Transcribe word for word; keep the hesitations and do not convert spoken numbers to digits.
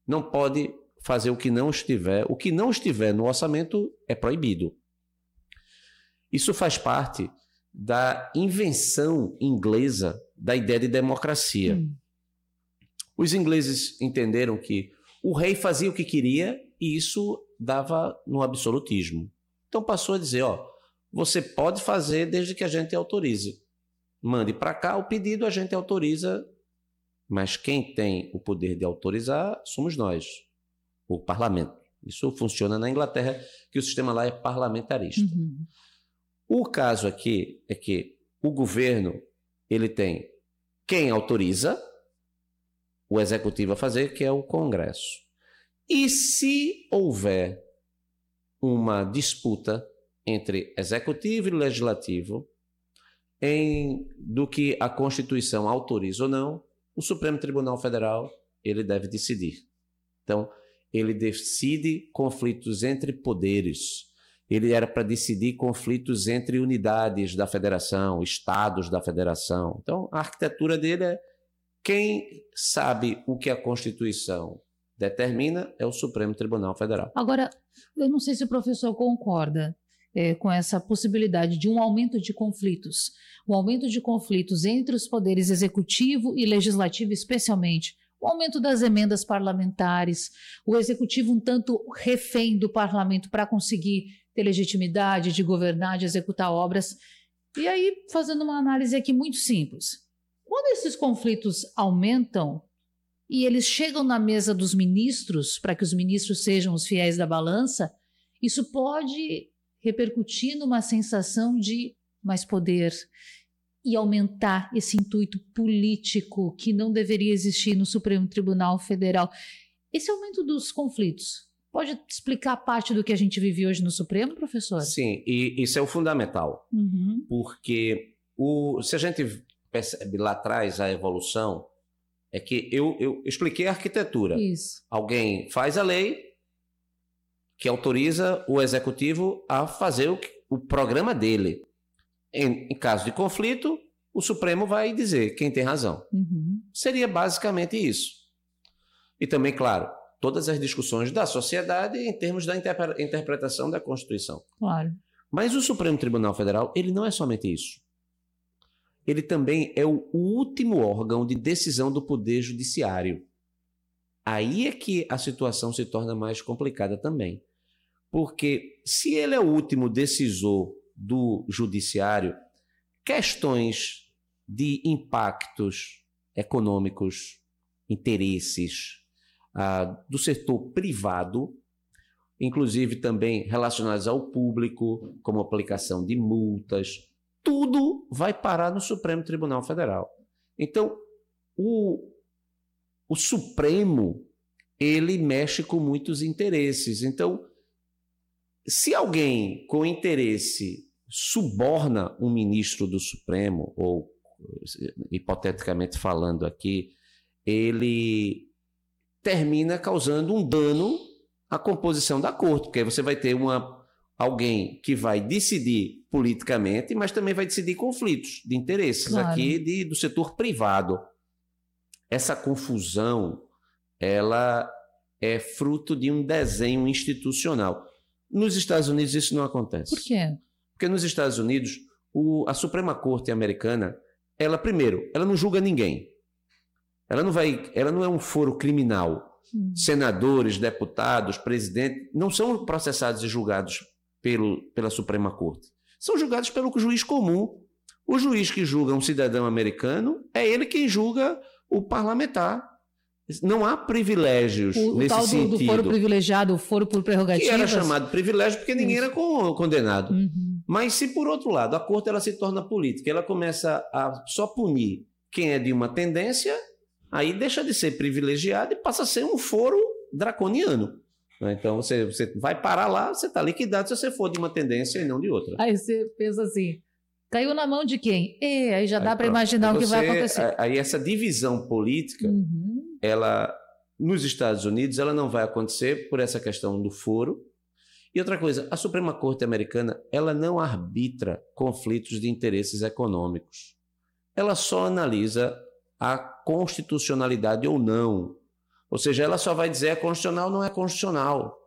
não pode fazer o que não estiver. O que não estiver no orçamento é proibido. Isso faz parte da invenção inglesa da ideia de democracia. Hum. Os ingleses entenderam que o rei fazia o que queria e isso dava no absolutismo. Então passou a dizer, ó, você pode fazer desde que a gente autorize. Mande para cá o pedido, a gente autoriza, mas quem tem o poder de autorizar somos nós, o parlamento. Isso funciona na Inglaterra, que o sistema lá é parlamentarista. Uhum. O caso aqui é que o governo ele tem quem autoriza, o executivo a fazer, que é o Congresso. E se houver uma disputa entre executivo e legislativo em, do que a Constituição autoriza ou não, o Supremo Tribunal Federal ele deve decidir. Então, ele decide conflitos entre poderes. Ele era para decidir conflitos entre unidades da federação, estados da federação. Então, a arquitetura dele é quem sabe o que a Constituição determina é o Supremo Tribunal Federal. Agora, eu não sei se o professor concorda é, com essa possibilidade de um aumento de conflitos. Um aumento de conflitos entre os poderes executivo e legislativo, especialmente. O aumento das emendas parlamentares, o executivo um tanto refém do parlamento para conseguir ter legitimidade de governar, de executar obras. E aí, fazendo uma análise aqui muito simples. Quando esses conflitos aumentam e eles chegam na mesa dos ministros, para que os ministros sejam os fiéis da balança, isso pode repercutir numa sensação de mais poder e aumentar esse intuito político que não deveria existir no Supremo Tribunal Federal. Esse aumento dos conflitos pode explicar parte do que a gente vive hoje no Supremo, professor? Sim, e isso é o fundamental, uhum. porque o, se a gente percebe lá atrás a evolução, é que eu, eu expliquei a arquitetura. Isso. Alguém faz a lei que autoriza o executivo a fazer o, o programa dele. Em, em caso de conflito, o Supremo vai dizer quem tem razão. Uhum. Seria basicamente isso. E também, claro, todas as discussões da sociedade em termos da interpre- interpretação da Constituição. Claro. Mas o Supremo Tribunal Federal, ele não é somente isso. Ele também é o último órgão de decisão do Poder Judiciário. Aí é que a situação se torna mais complicada também. Porque se ele é o último decisor do Judiciário, questões de impactos econômicos, interesses ah, do setor privado, inclusive também relacionados ao público, como aplicação de multas, tudo vai parar no Supremo Tribunal Federal. Então, o, o Supremo, ele mexe com muitos interesses. Então, se alguém com interesse suborna um ministro do Supremo, ou, hipoteticamente falando aqui, ele termina causando um dano à composição da corte, porque aí você vai ter uma... alguém que vai decidir politicamente, mas também vai decidir conflitos de interesses, claro, aqui de, do setor privado. Essa confusão, ela é fruto de um desenho institucional. Nos Estados Unidos isso não acontece. Por quê? Porque nos Estados Unidos, o, a Suprema Corte americana, ela, primeiro, ela não julga ninguém. Ela não vai, ela não é um foro criminal. Hum. Senadores, deputados, presidente, não são processados e julgados Pelo, pela Suprema Corte. São julgados pelo juiz comum. O juiz que julga um cidadão americano é ele quem julga o parlamentar. Não há privilégios o, nesse o tal sentido. Do, do foro privilegiado, o foro por prerrogativas. Que era chamado privilégio porque ninguém era condenado. Uhum. Mas se, por outro lado, a Corte ela se torna política, ela começa a só punir quem é de uma tendência, aí deixa de ser privilegiado e passa a ser um foro draconiano. Então, você, você vai parar lá, você está liquidado se você for de uma tendência e não de outra. Aí você pensa assim, caiu na mão de quem? E aí já dá para imaginar você, o que vai acontecer. Aí essa divisão política, uhum. ela, nos Estados Unidos, ela não vai acontecer por essa questão do foro. E outra coisa, a Suprema Corte americana, ela não arbitra conflitos de interesses econômicos. Ela só analisa a constitucionalidade ou não Ou seja, ela só vai dizer é constitucional, não é constitucional.